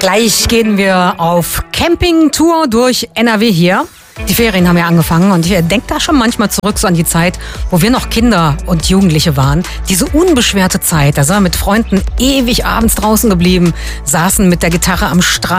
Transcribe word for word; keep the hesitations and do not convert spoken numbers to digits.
Gleich gehen wir auf Campingtour durch N R W hier. Die Ferien haben ja angefangen und ich denke da schon manchmal zurück so an die Zeit, wo wir noch Kinder und Jugendliche waren. Diese unbeschwerte Zeit, da sind wir mit Freunden ewig abends draußen geblieben, saßen mit der Gitarre am Strand.